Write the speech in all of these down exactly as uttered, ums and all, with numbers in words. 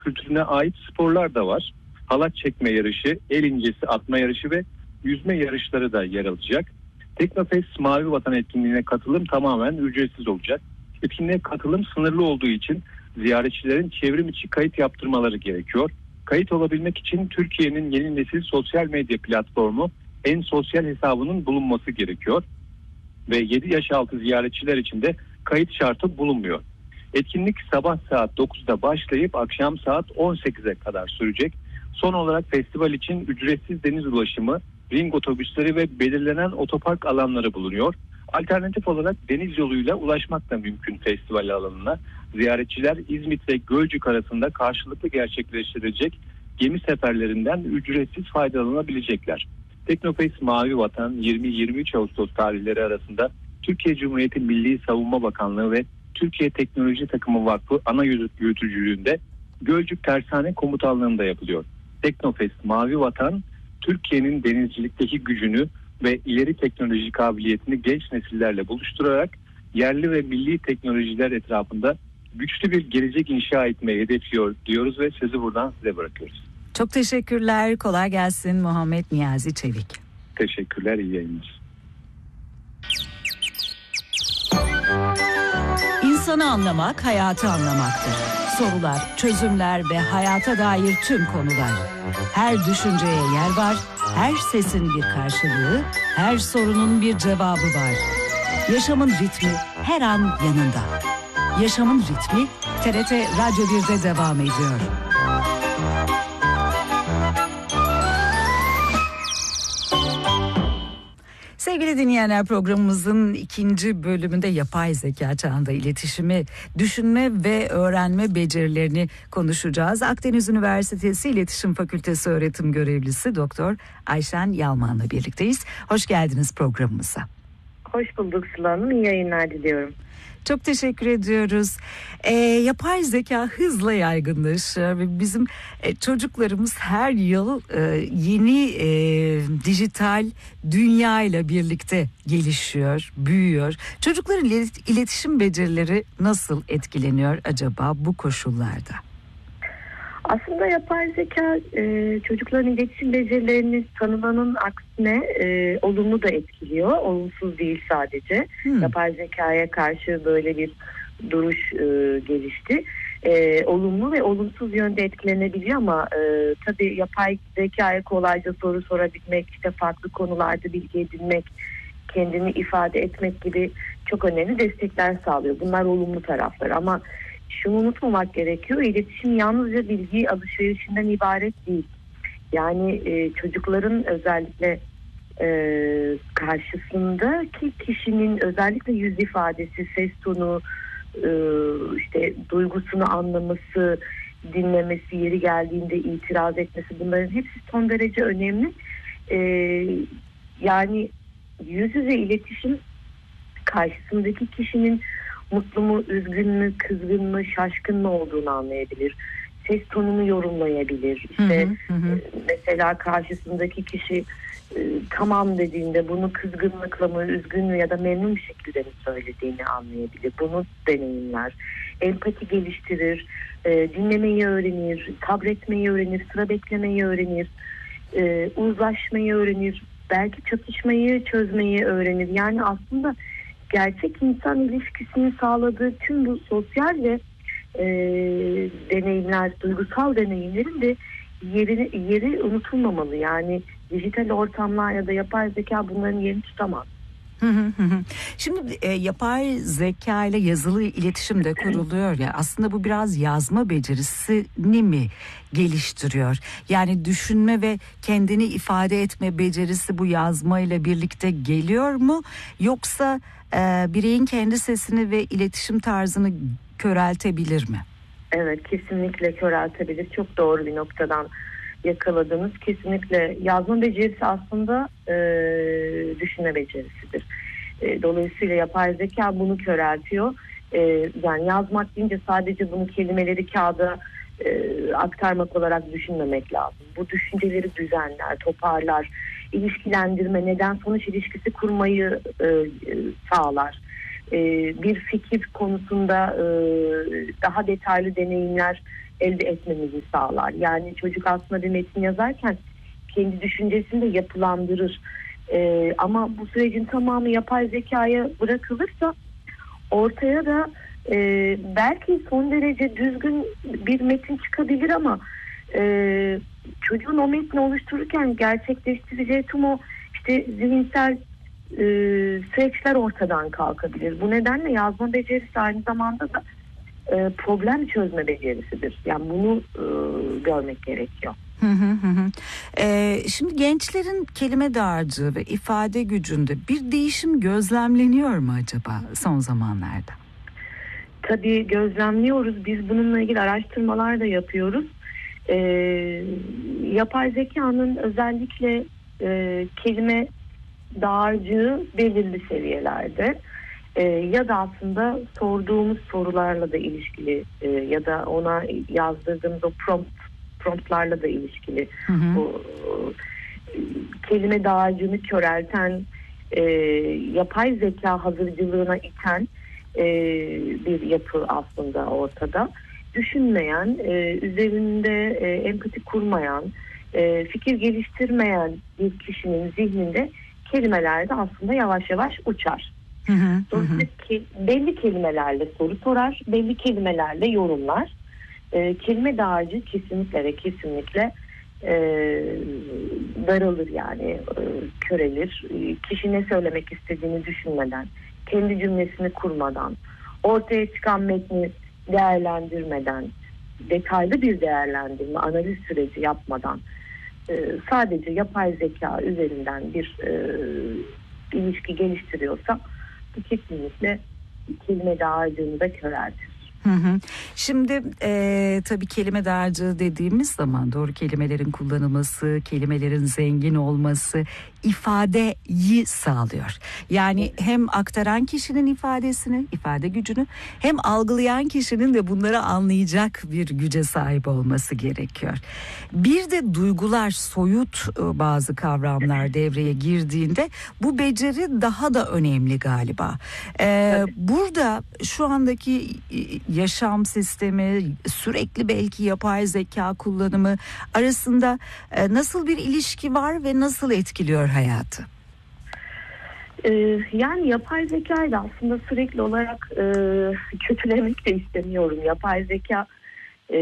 kültürüne ait sporlar da var. Halat çekme yarışı, el incesi atma yarışı ve yüzme yarışları da yer alacak. Teknofest Mavi Vatan etkinliğine katılım tamamen ücretsiz olacak. Etkinliğe katılım sınırlı olduğu için ziyaretçilerin çevrim içi kayıt yaptırmaları gerekiyor. Kayıt olabilmek için Türkiye'nin yeni nesil sosyal medya platformu En Sosyal hesabının bulunması gerekiyor. Ve yedi yaş altı ziyaretçiler için de kayıt şartı bulunmuyor. Etkinlik sabah saat dokuzda başlayıp akşam saat on sekize kadar sürecek. Son olarak festival için ücretsiz deniz ulaşımı, ring otobüsleri ve belirlenen otopark alanları bulunuyor. Alternatif olarak deniz yoluyla ulaşmak da mümkün festival alanına. Ziyaretçiler İzmit ve Gölcük arasında karşılıklı gerçekleştirilecek gemi seferlerinden ücretsiz faydalanabilecekler. Teknofest Mavi Vatan yirmi yirmi üç Ağustos tarihleri arasında Türkiye Cumhuriyeti Milli Savunma Bakanlığı ve Türkiye Teknoloji Takımı Vakfı ana yürütücülüğünde Gölcük Tersane Komutanlığı'nda yapılıyor. Teknofest Mavi Vatan, Türkiye'nin denizcilikteki gücünü ve ileri teknoloji kabiliyetini genç nesillerle buluşturarak yerli ve milli teknolojiler etrafında güçlü bir gelecek inşa etmeyi hedefliyor diyoruz ve sözü buradan size bırakıyoruz. Çok teşekkürler. Kolay gelsin Muhammed Niyazi Çevik. Teşekkürler. İyi yayınlar. İnsanı anlamak, hayatı anlamaktır. Sorular, çözümler ve hayata dair tüm konular. Her düşünceye yer var, her sesin bir karşılığı, her sorunun bir cevabı var. Yaşamın ritmi her an yanında. Yaşamın ritmi T R T Radyo bir'de devam ediyor. Sevgili dinleyenler, programımızın ikinci bölümünde yapay zeka çağında iletişimi, düşünme ve öğrenme becerilerini konuşacağız. Akdeniz Üniversitesi İletişim Fakültesi öğretim görevlisi Doktor Ayşen Yalman'la birlikteyiz. Hoş geldiniz programımıza. Hoş bulduk Sıla Hanım. İyi yayınlar diliyorum. Çok teşekkür ediyoruz. Ee, yapay zeka hızla yaygınlaşıyor ve bizim e, çocuklarımız her yıl e, yeni e, dijital dünya ile birlikte gelişiyor, büyüyor. Çocukların iletişim becerileri nasıl etkileniyor acaba bu koşullarda? Aslında yapay zeka e, çocukların iletişim becerilerini tanımanın aksine e, olumlu da etkiliyor. Olumsuz değil sadece. Hmm. Yapay zekaya karşı böyle bir duruş e, gelişti. E, olumlu ve olumsuz yönde etkilenebiliyor ama e, tabii yapay zekaya kolayca soru sorabilmek, işte farklı konularda bilgi edinmek, kendini ifade etmek gibi çok önemli destekler sağlıyor. Bunlar olumlu taraflar ama şunu unutmamak gerekiyor. İletişim yalnızca bilgi alışverişinden ibaret değil. Yani e, çocukların özellikle e, karşısındaki kişinin özellikle yüz ifadesi, ses tonu, e, işte duygusunu anlaması, dinlemesi, yeri geldiğinde itiraz etmesi, bunların hepsi son derece önemli. E, yani yüz yüze iletişim karşısındaki kişinin mutlu mu, üzgün mü, kızgın mı, şaşkın mı olduğunu anlayabilir. Ses tonunu yorumlayabilir. İşte hı hı hı. Mesela karşısındaki kişi e, tamam dediğinde bunu kızgınlıkla mı, üzgün mü ya da memnun bir şekilde mi söylediğini anlayabilir. Bunu deneyimler. Empati geliştirir, e, dinlemeyi öğrenir, sabretmeyi öğrenir, sıra beklemeyi öğrenir, e, uzlaşmayı öğrenir, belki çatışmayı çözmeyi öğrenir. Yani aslında gerçek insan ilişkisini sağladığı tüm bu sosyal ve e, deneyimler, duygusal deneyimlerin de yeri, yeri unutulmamalı. Yani dijital ortamlar ya da yapay zeka bunların yerini tutamaz. Şimdi e, yapay zeka ile yazılı iletişim de kuruluyor ya, aslında bu biraz yazma becerisini mi geliştiriyor? Yani düşünme ve kendini ifade etme becerisi bu yazma ile birlikte geliyor mu? Yoksa e, bireyin kendi sesini ve iletişim tarzını köreltebilir mi? Evet, kesinlikle köreltebilir. Çok doğru bir noktadan yakaladınız. Kesinlikle yazma becerisi aslında e, düşünme becerisidir. E, dolayısıyla yapay zeka bunu köreltiyor. E, yani yazmak deyince sadece bunu kelimeleri kağıda e, aktarmak olarak düşünmemek lazım. Bu düşünceleri düzenler, toparlar, ilişkilendirme, neden sonuç ilişkisi kurmayı e, sağlar. E, bir fikir konusunda e, daha detaylı deneyimler elde etmemizi sağlar. Yani çocuk aslında bir metin yazarken kendi düşüncesini de yapılandırır. Ee, ama bu sürecin tamamı yapay zekaya bırakılırsa ortaya da e, belki son derece düzgün bir metin çıkabilir ama e, çocuğun o metni oluştururken gerçekleştireceği tüm o işte zihinsel e, süreçler ortadan kalkabilir. Bu nedenle yazma becerisi aynı zamanda da e, problem çözme becerisidir. Yani bunu e, görmek gerekiyor. Hı hı hı. Ee, şimdi gençlerin kelime dağarcığı ve ifade gücünde bir değişim gözlemleniyor mu acaba son zamanlarda? Tabii gözlemliyoruz. Biz bununla ilgili araştırmalar da yapıyoruz. Ee, yapay zekanın özellikle e, kelime dağarcığı belirli seviyelerde e, ya da aslında sorduğumuz sorularla da ilişkili e, ya da ona yazdırdığımız o prompt promptlarla da ilişkili. Hı hı. Bu e, kelime dağarcığını körelten, e, yapay zeka hazırcılığına iten e, bir yapı aslında ortada. Düşünmeyen, e, üzerinde e, empati kurmayan, e, fikir geliştirmeyen bir kişinin zihninde kelimeler de aslında yavaş yavaş uçar. Hı hı, Dolayısıyla ke- belli kelimelerle soru sorar, belli kelimelerle yorumlar. E, kelime dağarcığı kesinlikle ve kesinlikle e, daralır yani e, körelir. E, kişi ne söylemek istediğini düşünmeden, kendi cümlesini kurmadan, ortaya çıkan metni değerlendirmeden, detaylı bir değerlendirme, analiz süreci yapmadan e, sadece yapay zeka üzerinden bir e, ilişki geliştiriyorsa bu kesinlikle kelime dağarcığını da köreltir. Hı hı. Şimdi e, tabii kelime dağarcığı dediğimiz zaman doğru kelimelerin kullanılması, kelimelerin zengin olması ifadeyi sağlıyor. Yani hem aktaran kişinin ifadesini, ifade gücünü hem algılayan kişinin de bunları anlayacak bir güce sahip olması gerekiyor. Bir de duygular, soyut bazı kavramlar devreye girdiğinde bu beceri daha da önemli galiba. Ee, burada şu andaki yaşam sistemi, sürekli belki yapay zeka kullanımı arasında nasıl bir ilişki var ve nasıl etkiliyor hayatı? Ee, yani yapay zekayı da aslında sürekli olarak e, kötülemek de istemiyorum. Yapay zeka e,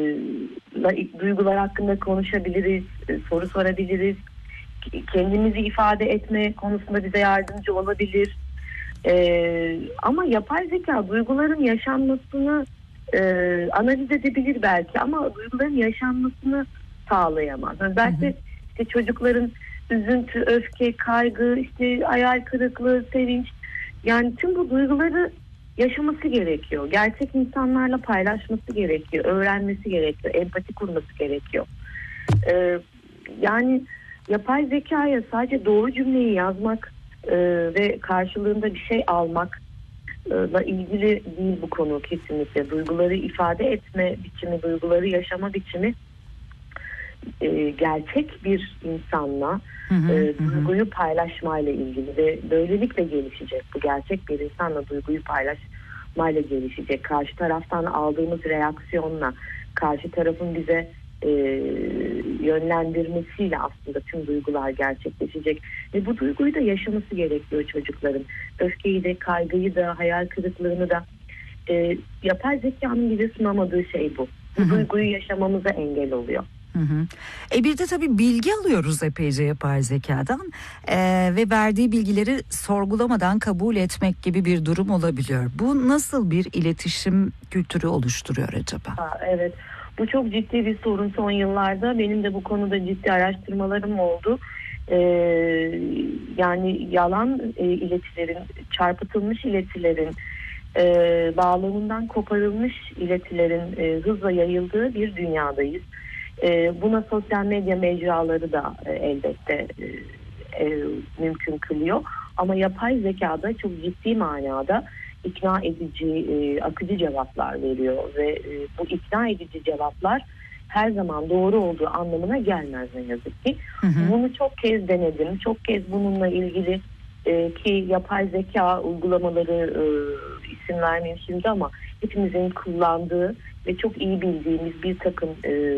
duygular hakkında konuşabiliriz, e, soru sorabiliriz, kendimizi ifade etme konusunda bize yardımcı olabilir. Ee, ama yapay zeka duyguların yaşanmasını e, analiz edebilir belki ama duyguların yaşanmasını sağlayamaz. Yani belki hı hı. işte çocukların üzüntü, öfke, kaygı, işte hayal kırıklığı, sevinç, yani tüm bu duyguları yaşaması gerekiyor. Gerçek insanlarla paylaşması gerekiyor, öğrenmesi gerekiyor, empati kurması gerekiyor. Ee, yani yapay zekaya sadece doğru cümleyi yazmak Ee, ve karşılığında bir şey almakla ilgili değil bu konu kesinlikle. Duyguları ifade etme biçimi, duyguları yaşama biçimi e, gerçek bir insanla hı hı, e, duyguyu hı. paylaşmayla ilgili ve böylelikle gelişecek. Bu gerçek bir insanla duyguyu paylaşmayla gelişecek. Karşı taraftan aldığımız reaksiyonla, karşı tarafın bize E, yönlendirmesiyle aslında tüm duygular gerçekleşecek ve bu duyguyu da yaşaması gerekiyor çocukların. Öfkeyi de, kaygıyı da, hayal kırıklığını da e, yapay zekanın bize sunamadığı şey bu. Bu hı hı. duyguyu yaşamamıza engel oluyor. Hı hı. E bir de tabii bilgi alıyoruz epeyce yapay zekadan e, ve verdiği bilgileri sorgulamadan kabul etmek gibi bir durum olabiliyor. Bu nasıl bir iletişim kültürü oluşturuyor acaba? Ha, evet. Bu çok ciddi bir sorun son yıllarda. Benim de bu konuda ciddi araştırmalarım oldu. Ee, yani yalan e, iletilerin, çarpıtılmış iletilerin, e, bağlamından koparılmış iletilerin e, hızla yayıldığı bir dünyadayız. E, buna sosyal medya mecraları da e, elbette e, e, mümkün kılıyor. Ama yapay zekada çok ciddi manada ikna edici, e, akıcı cevaplar veriyor ve e, bu ikna edici cevaplar her zaman doğru olduğu anlamına gelmez ne yazık ki. Hı hı. Bunu çok kez denedim, çok kez bununla ilgili e, ki yapay zeka uygulamaları e, isim vermeyeyim şimdi ama hepimizin kullandığı ve çok iyi bildiğimiz bir takım e,